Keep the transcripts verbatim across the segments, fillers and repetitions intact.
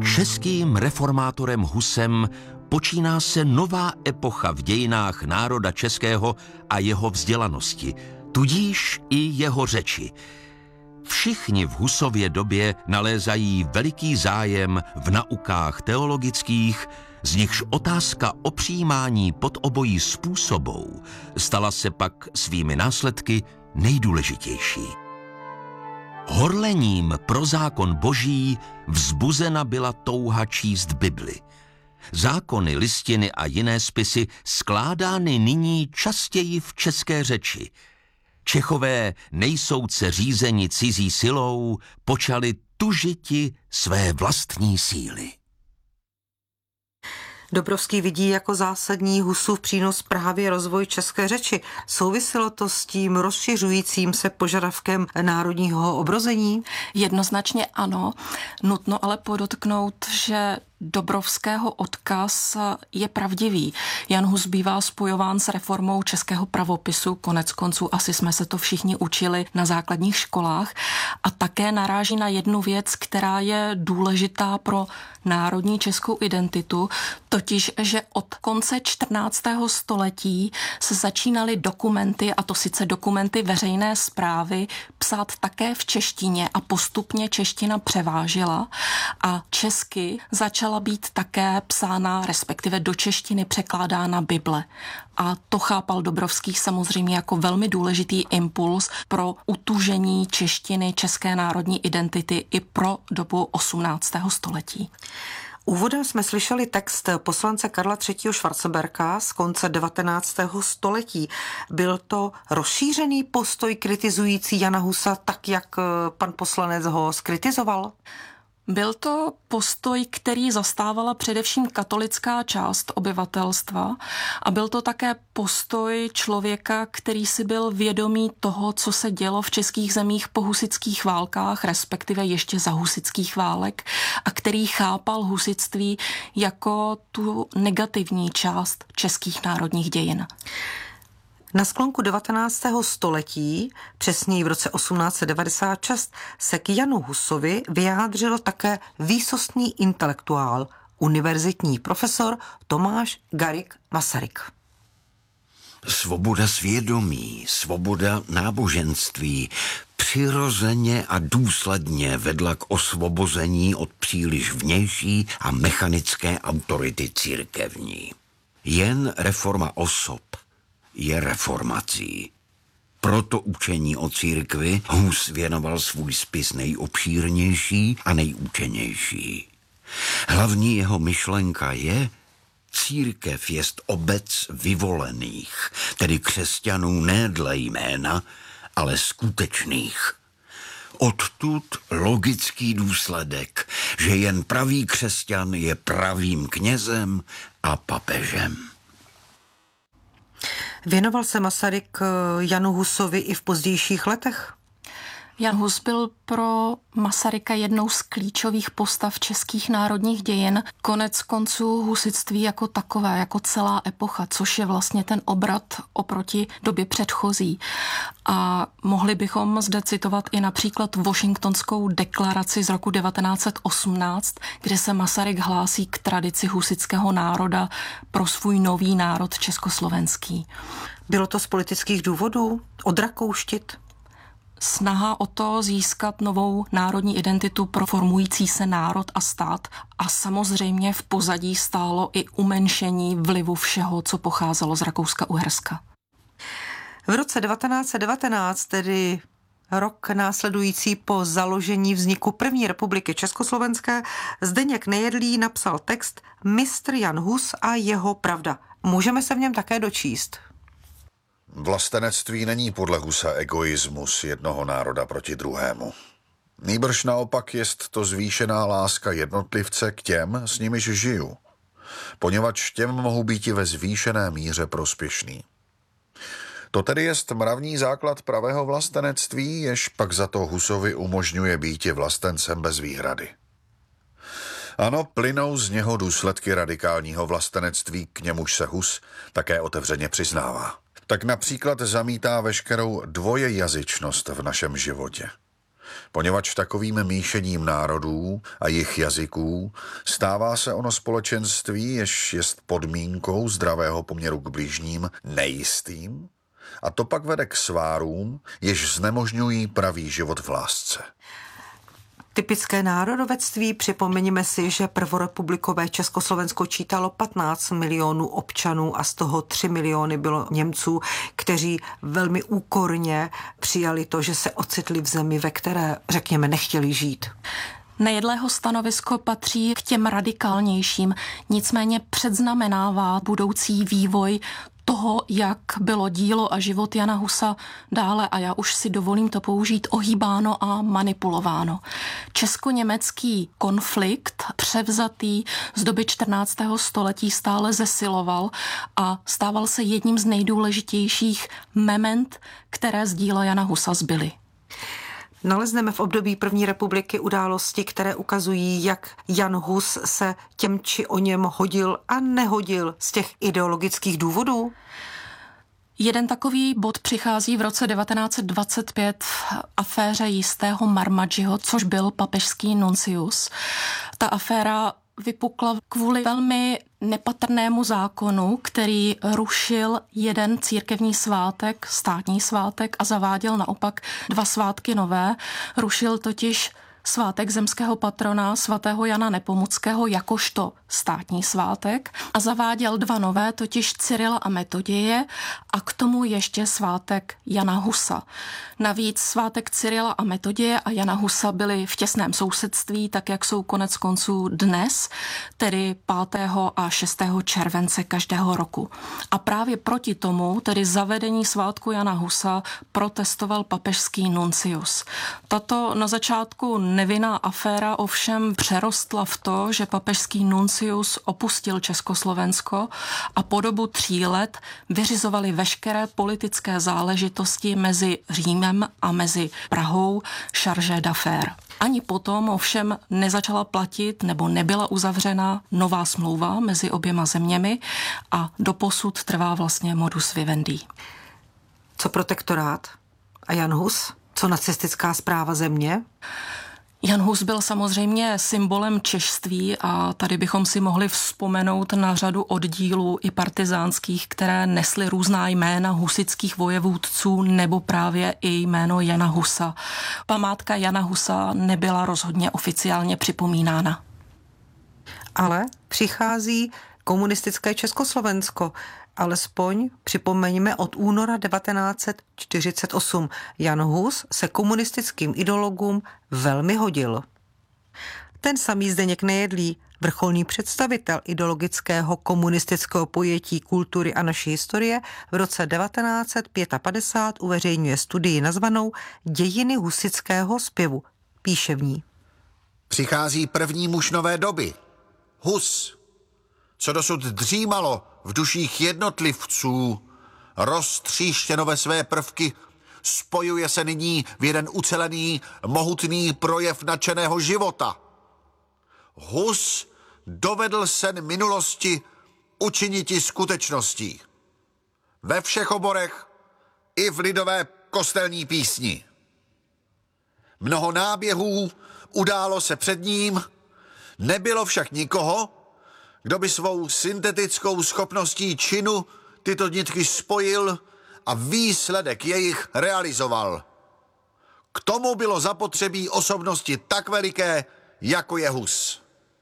Českým reformátorem Husem počíná se nová epocha v dějinách národa českého a jeho vzdělanosti, tudíž i jeho řeči. Všichni v Husově době nalézají veliký zájem v naukách teologických, z nichž otázka o přijímání pod obojí způsobou stala se pak svými následky nejdůležitější. Horlením pro zákon boží vzbuzena byla touha číst Bibli. Zákony, listiny a jiné spisy skládány nyní častěji v české řeči. Čechové nejsouce řízeni cizí silou počali tužiti své vlastní síly. Dobrovský vidí jako zásadní Husův přínos právě rozvoj české řeči. Souviselo to s tím rozšiřujícím se požadavkem národního obrození? Jednoznačně ano. Nutno ale podotknout, že Dobrovského odkaz je pravdivý. Jan Hus bývá spojován s reformou českého pravopisu, konec konců asi jsme se to všichni učili na základních školách, a také naráží na jednu věc, která je důležitá pro národní českou identitu, totiž, že od konce čtrnáctého století se začínaly dokumenty, a to sice dokumenty veřejné správy, psát také v češtině a postupně čeština převážila a česky začala být také psána, respektive do češtiny překládána Bible. A to chápal Dobrovský samozřejmě jako velmi důležitý impuls pro utužení češtiny, české národní identity i pro dobu osmnáctého století. Úvodem jsme slyšeli text poslance Karla třetího. Schwarzenberga z konce devatenáctého století. Byl to rozšířený postoj kritizující Jana Husa, tak jak pan poslanec ho skritizoval? Byl to postoj, který zastávala především katolická část obyvatelstva, a byl to také postoj člověka, který si byl vědomý toho, co se dělo v českých zemích po husitských válkách, respektive ještě za husitských válek, a který chápal husitství jako tu negativní část českých národních dějin. Na sklonku devatenáctého století, přesněji v roce osmnáct set devadesát šest, se k Janu Husovi vyjádřil také výsostný intelektuál, univerzitní profesor Tomáš Garrigue Masaryk. Svoboda svědomí, svoboda náboženství přirozeně a důsledně vedla k osvobození od příliš vnější a mechanické autority církevní. Jen reforma osob je reformací. Proto učení o církvi Hus věnoval svůj spis nejobšírnější a nejúčenější. Hlavní jeho myšlenka je: církev jest obec vyvolených, tedy křesťanů ne dle jména, ale skutečných. Odtud logický důsledek, že jen pravý křesťan je pravým knězem a papežem. Věnoval se Masaryk Janu Husovi i v pozdějších letech? Jan Hus byl pro Masaryka jednou z klíčových postav českých národních dějin. Konec konců husitství jako takové, jako celá epocha, což je vlastně ten obrat oproti době předchozí. A mohli bychom zde citovat i například Washingtonskou deklaraci z roku devatenáct set osmnáct, kde se Masaryk hlásí k tradici husitského národa pro svůj nový národ československý. Bylo to z politických důvodů? Odrakouštit? Snaha o to získat novou národní identitu pro formující se národ a stát, a samozřejmě v pozadí stálo i umenšení vlivu všeho, co pocházelo z Rakouska-Uherska. V roce devatenáct set devatenáct, tedy rok následující po založení vzniku první republiky československé, Zdeněk Nejedlý napsal text Mistr Jan Hus a jeho pravda. Můžeme se v něm také dočíst: Vlastenectví není podle Husa egoismus jednoho národa proti druhému. Nýbrž naopak jest to zvýšená láska jednotlivce k těm, s nimiž žiju, poněvadž těm mohou být i ve zvýšené míře prospěšný. To tedy jest mravní základ pravého vlastenectví, jež pak za to Husovi umožňuje býti vlastencem bez výhrady. Ano, plynou z něho důsledky radikálního vlastenectví, k němuž se Hus také otevřeně přiznává. Tak například zamítá veškerou dvojejazyčnost v našem životě. Poněvadž takovým míšením národů a jejich jazyků stává se ono společenství, jež jest podmínkou zdravého poměru k bližním, nejistým, a to pak vede k svárům, jež znemožňují pravý život v lásce. Typické národovectví, připomeňme si, že prvorepublikové Československo čítalo patnáct milionů občanů a z toho tři miliony bylo Němců, kteří velmi úkorně přijali to, že se ocitli v zemi, ve které, řekněme, nechtěli žít. Nejedlého stanovisko patří k těm radikálnějším, nicméně předznamenává budoucí vývoj toho, jak bylo dílo a život Jana Husa dále, a já už si dovolím to použít, ohýbáno a manipulováno. Česko-německý konflikt převzatý z doby čtrnáctého století stále zesiloval a stával se jedním z nejdůležitějších mement, které z díla Jana Husa zbyly. Nalezneme v období první republiky události, které ukazují, jak Jan Hus se těm či o něm hodil a nehodil z těch ideologických důvodů? Jeden takový bod přichází v roce devatenáct set dvacet pět v aféře jistého Marmaggiho, což byl papežský nuncius. Ta aféra vypukla kvůli velmi nepatrnému zákonu, který rušil jeden církevní svátek, státní svátek, a zaváděl naopak dva svátky nové. Rušil totiž svátek zemského patrona svatého Jana Nepomuckého jakožto státní svátek a zaváděl dva nové, totiž Cyrila a Metoděje, a k tomu ještě svátek Jana Husa. Navíc svátek Cyrila a Metoděje a Jana Husa byly v těsném sousedství, tak jak jsou konec konců dnes, tedy pátého a šestého července každého roku. A právě proti tomu, tedy zavedení svátku Jana Husa, protestoval papežský nuncius. Tato na začátku nevinná aféra ovšem přerostla v to, že papežský nuncius opustil Československo a po dobu tří let vyřizovali veškeré politické záležitosti mezi Římem a mezi Prahou chargé d'affaires. Ani potom ovšem nezačala platit nebo nebyla uzavřena nová smlouva mezi oběma zeměmi a doposud trvá vlastně modus vivendi. Co protektorát a Jan Hus? Co nacistická správa země? Jan Hus byl samozřejmě symbolem češství a tady bychom si mohli vzpomenout na řadu oddílů i partizánských, které nesly různá jména husitských vojevůdců nebo právě i jméno Jana Husa. Památka Jana Husa nebyla rozhodně oficiálně připomínána. Ale přichází komunistické Československo. Alespoň připomeňme od února devatenáct set čtyřicet osm. Jan Hus se komunistickým ideologům velmi hodil. Ten samý Zdeněk Nejedlý, vrcholný představitel ideologického komunistického pojetí kultury a naší historie, v roce devatenáct set padesát pět uveřejňuje studii nazvanou Dějiny husitského zpěvu. Píše v ní: Přichází první muž nové doby. Hus, co dosud dřímalo v duších jednotlivců, roztříštěno ve své prvky, spojuje se nyní v jeden ucelený, mohutný projev nadšeného života. Hus dovedl sen minulosti učiniti skutečností. Ve všech oborech i v lidové kostelní písni. Mnoho náběhů událo se před ním, nebylo však nikoho, kdo by svou syntetickou schopností činu tyto nitky spojil a výsledek jejich realizoval. K tomu bylo zapotřebí osobnosti tak veliké, jako je Hus.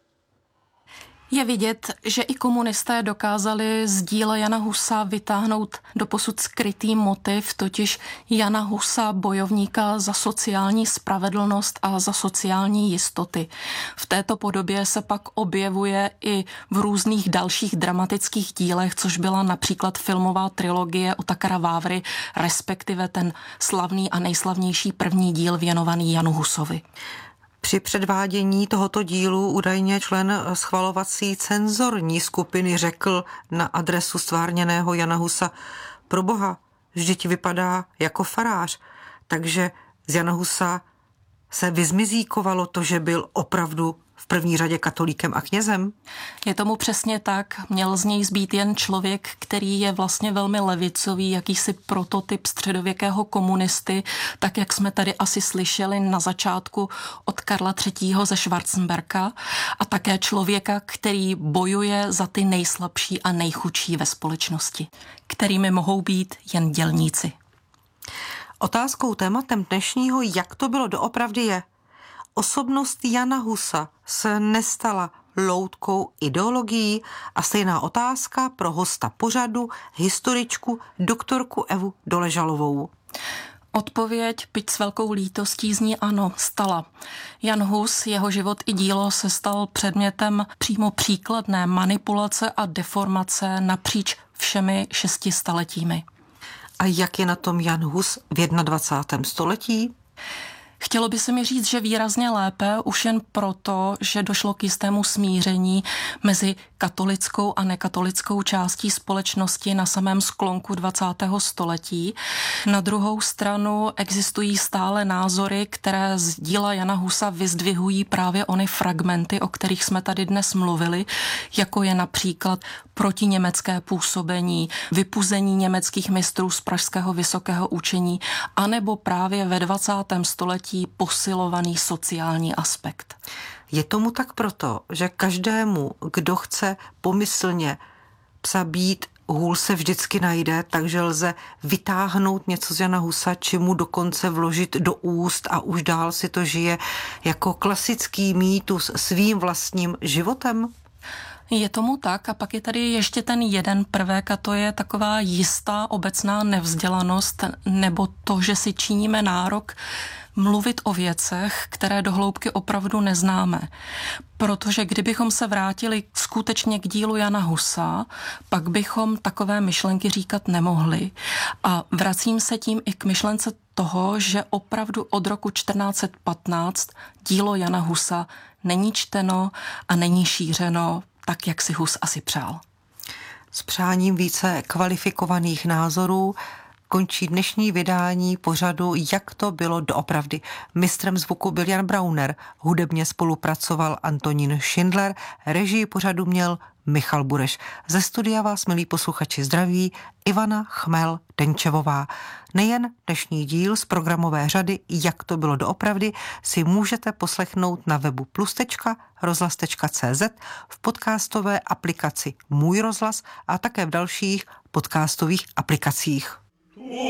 Je vidět, že i komunisté dokázali z díla Jana Husa vytáhnout doposud skrytý motiv, totiž Jana Husa, bojovníka za sociální spravedlnost a za sociální jistoty. V této podobě se pak objevuje i v různých dalších dramatických dílech, což byla například filmová trilogie Otakara Vávry, respektive ten slavný a nejslavnější první díl věnovaný Janu Husovi. Při předvádění tohoto dílu údajně člen schvalovací cenzorní skupiny řekl na adresu stvárněného Jana Husa: pro boha, vždyť vypadá jako farář. Takže z Jana Husa se vyzmizíkovalo to, že byl opravdu v první řadě katolíkem a knězem? Je tomu přesně tak. Měl z něj zbýt jen člověk, který je vlastně velmi levicový, jakýsi prototyp středověkého komunisty, tak jak jsme tady asi slyšeli na začátku od Karla třetího ze Schwarzenberga, a také člověka, který bojuje za ty nejslabší a nejchudší ve společnosti, kterými mohou být jen dělníci. Otázkou, tématem dnešního Jak to bylo doopravdy je: osobnost Jana Husa se nestala loutkou ideologií? A stejná otázka pro hosta pořadu, historičku, doktorku Evu Doležalovou. Odpověď, byť s velkou lítostí, zní ano, stala. Jan Hus, jeho život i dílo se stal předmětem přímo příkladné manipulace a deformace napříč všemi šesti staletími. A jak je na tom Jan Hus v dvacátém prvním století? Chtělo by se mi říct, že výrazně lépe, už jen proto, že došlo k jistému smíření mezi katolickou a nekatolickou částí společnosti na samém sklonku dvacátého století. Na druhou stranu existují stále názory, které z díla Jana Husa vyzdvihují právě ony fragmenty, o kterých jsme tady dnes mluvili, jako je například protiněmecké působení, vypuzení německých mistrů z pražského vysokého učení, anebo právě ve dvacátém století posilovaný sociální aspekt. Je tomu tak proto, že každému, kdo chce pomyslně psa být, hůl se vždycky najde, takže lze vytáhnout něco z Jana Husa, či mu dokonce vložit do úst a už dál si to žije jako klasický mýtus svým vlastním životem? Je tomu tak, a pak je tady ještě ten jeden prvek, a to je taková jistá obecná nevzdělanost, nebo to, že si činíme nárok mluvit o věcech, které do hloubky opravdu neznáme. Protože kdybychom se vrátili skutečně k dílu Jana Husa, pak bychom takové myšlenky říkat nemohli. A vracím se tím i k myšlence toho, že opravdu od roku čtrnáct set patnáct dílo Jana Husa není čteno a není šířeno tak, jak si Hus asi přál. S přáním více kvalifikovaných názorů končí dnešní vydání pořadu Jak to bylo doopravdy. Mistrem zvuku byl Jan Brauner, hudebně spolupracoval Antonín Schindler, režii pořadu měl Michal Bureš. Ze studia vás, milí posluchači, zdraví Ivana Chmel-Denčevová. Nejen dnešní díl z programové řady Jak to bylo doopravdy si můžete poslechnout na webu plus tečka rozhlas tečka cé zet, v podcastové aplikaci Můj rozhlas a také v dalších podcastových aplikacích.